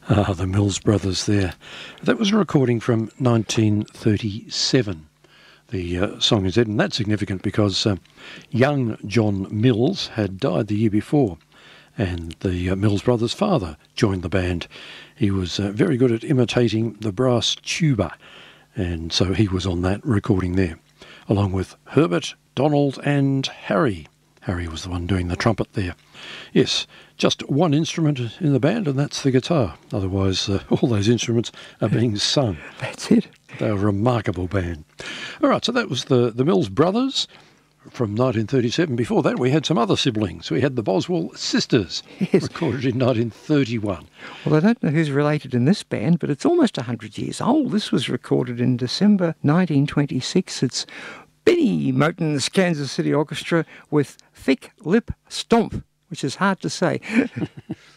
Ah, the Mills Brothers there. That was a recording from 1937. The song is in, and that's significant because young John Mills had died the year before, and the Mills Brothers' father joined the band. He was very good at imitating the brass tuba, and so he was on that recording there, along with Herbert, Donald and Harry. Harry was the one doing the trumpet there. Yes, just one instrument in the band, and that's the guitar. Otherwise, all those instruments are being sung. That's it. They're a remarkable band. All right, so that was the Mills Brothers from 1937. Before that, we had some other siblings. We had the Boswell Sisters, Yes. recorded in 1931. Well, I don't know who's related in this band, but it's almost 100 years old. This was recorded in December 1926. It's Benny Moten's Kansas City Orchestra with Thick Lip Stomp, which is hard to say.